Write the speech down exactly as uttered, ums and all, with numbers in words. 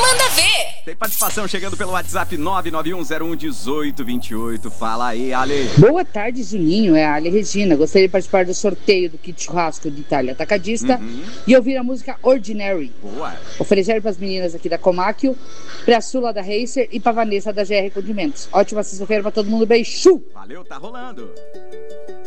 Manda ver! Tem participação chegando pelo WhatsApp nove nove um zero um um oito dois oito. Fala aí, Ale. Boa tarde, Juninho. É a Ale Regina. Gostaria de participar do sorteio do kit churrasco de Itália Atacadista Uhum. e ouvir a música Ordinary. Boa. Oferecer para as meninas aqui da Comáquio, para a Sula da Racer e para a Vanessa da G R Condimentos. Ótima sexta-feira para todo mundo. Beijo! Valeu, tá rolando.